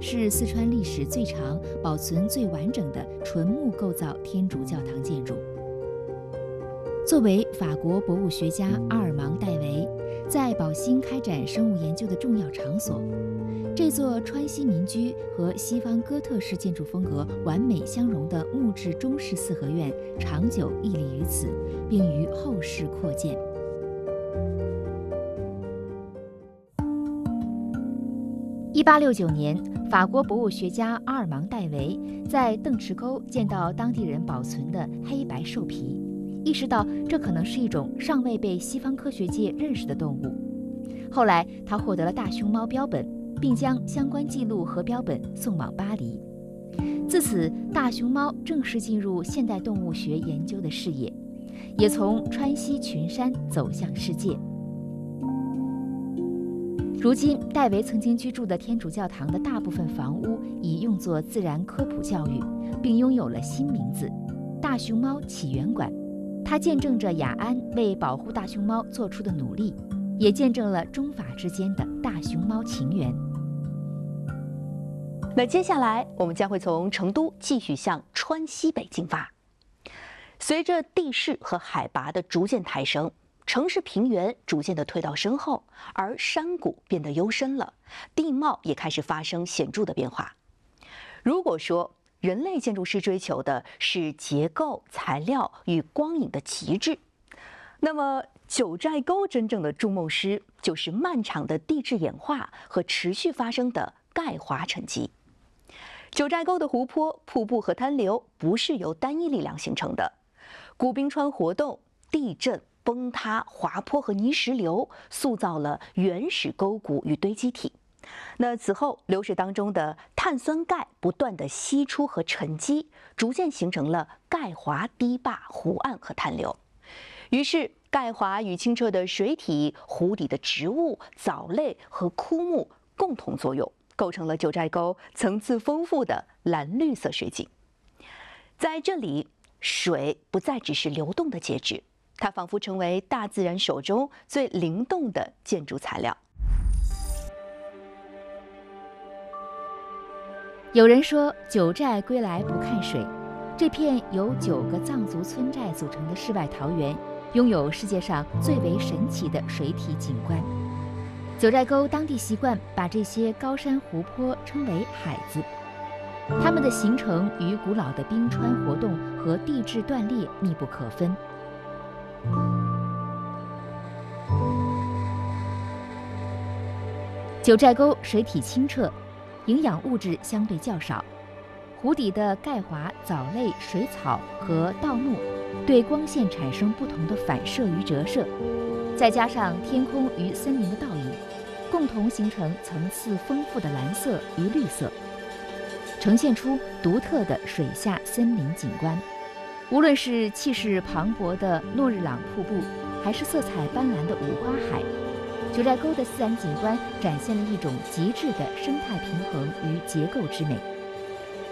是四川历史最长、保存最完整的纯木构造天主教堂建筑。作为法国博物学家阿尔芒·戴维在宝兴开展生物研究的重要场所，这座川西民居和西方哥特式建筑风格完美相融的木质中式四合院长久屹立于此，并于后世扩建。1869年，法国博物学家阿尔芒·戴维在邓池沟见到当地人保存的黑白兽皮，意识到这可能是一种尚未被西方科学界认识的动物。后来，他获得了大熊猫标本，并将相关记录和标本送往巴黎。自此，大熊猫正式进入现代动物学研究的视野，也从川西群山走向世界。如今，戴维曾经居住的天主教堂的大部分房屋已用作自然科普教育，并拥有了新名字——大熊猫起源馆。它见证着雅安为保护大熊猫做出的努力，也见证了中法之间的大熊猫情缘。 那接下来，我们将会从成都继续向川西北进发。随着地势和海拔的逐渐抬升，城市平原逐渐的退到身后，而山谷变得幽深了，地貌也开始发生显著的变化。如果说人类建筑师追求的是结构、材料与光影的极致，那么九寨沟真正的筑梦师就是漫长的地质演化和持续发生的钙华沉积。九寨沟的湖泊、瀑布和滩流不是由单一力量形成的，古冰川活动、地震、崩塌、滑坡和泥石流塑造了原始沟谷与堆积体。那此后，流水当中的碳酸钙不断的析出和沉积，逐渐形成了钙华堤坝、湖岸和滩流。于是，钙华与清澈的水体、湖底的植物、藻类和枯木共同作用，构成了九寨沟层次丰富的蓝绿色水景。在这里，水不再只是流动的介质，它仿佛成为大自然手中最灵动的建筑材料。 有人说，九寨归来不看水。这片由9个藏族村寨组成的世外桃源，拥有世界上最为神奇的水体景观。九寨沟当地习惯把这些高山湖泊称为海子，它们的形成与古老的冰川活动和地质断裂密不可分。九寨沟水体清澈，营养物质相对较少，湖底的钙华、藻类、水草和稻木对光线产生不同的反射与折射，再加上天空与森林的倒影，共同形成层次丰富的蓝色与绿色，呈现出独特的水下森林景观。无论是气势磅礴的诺日朗瀑布，还是色彩斑斓的五花海，九寨沟的自然景观展现了一种极致的生态平衡与结构之美。